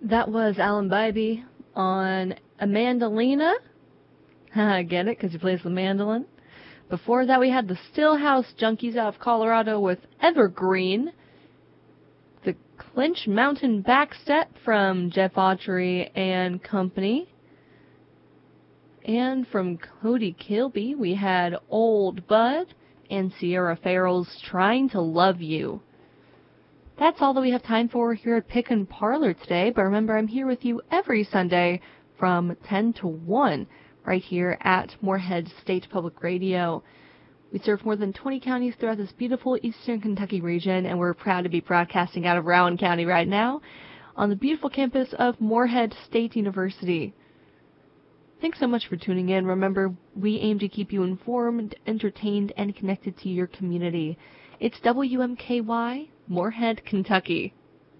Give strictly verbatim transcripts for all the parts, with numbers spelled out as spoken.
That was Alan Bybee on a mandolina. I get it, because he plays the mandolin. Before that, we had the Stillhouse Junkies out of Colorado with Evergreen. The Clinch Mountain Backstep from Jeff Autry and Company. And from Cody Kilby, we had Old Bud and Sierra Farrell's Trying to Love You. That's all that we have time for here at Pick and Parlor today, but remember, I'm here with you every Sunday from ten to one, right here at Moorhead State Public Radio. We serve more than twenty counties throughout this beautiful eastern Kentucky region, and we're proud to be broadcasting out of Rowan County right now on the beautiful campus of Moorhead State University. Thanks so much for tuning in. Remember, we aim to keep you informed, entertained, and connected to your community. It's W M K Y, Moorhead, Kentucky.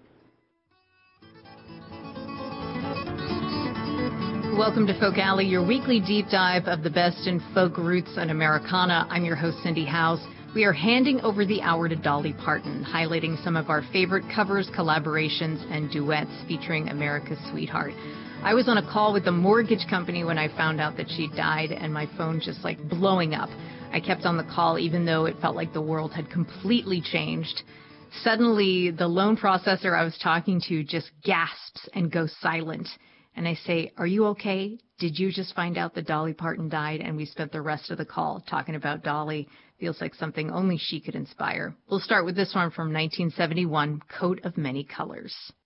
Welcome to Folk Alley, your weekly deep dive of the best in folk roots and Americana. I'm your host, Cindy House. We are handing over the hour to Dolly Parton, highlighting some of our favorite covers, collaborations, and duets featuring America's Sweetheart. I was on a call with the mortgage company when I found out that she died, and my phone just like blowing up. I kept on the call even though it felt like the world had completely changed. Suddenly, the loan processor I was talking to just gasps and goes silent. And I say, "Are you okay? Did you just find out that Dolly Parton died?" And we spent the rest of the call talking about Dolly. Feels like something only she could inspire. We'll start with this one from nineteen seventy-one, Coat of Many Colors.